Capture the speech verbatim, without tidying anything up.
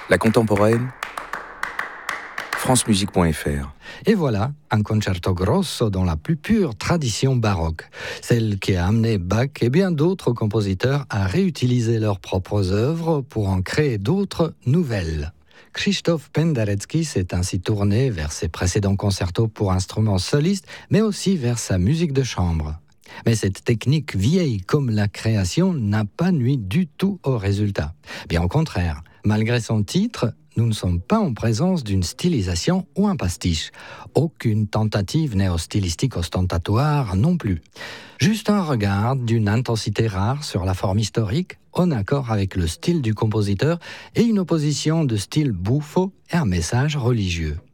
La contemporaine, francemusique point f r. Et voilà, un concerto grosso dans la plus pure tradition baroque, celle qui a amené Bach et bien d'autres compositeurs à réutiliser leurs propres œuvres pour en créer d'autres nouvelles. Krzysztof Penderecki s'est ainsi tourné vers ses précédents concertos pour instruments solistes, mais aussi vers sa musique de chambre. Mais cette technique vieille comme la création n'a pas nui du tout au résultat. Bien au contraire, malgré son titre, nous ne sommes pas en présence d'une stylisation ou un pastiche. Aucune tentative néo-stylistique ostentatoire non plus. Juste un regard d'une intensité rare sur la forme historique, en accord avec le style du compositeur, et une opposition de style bouffon et un message religieux.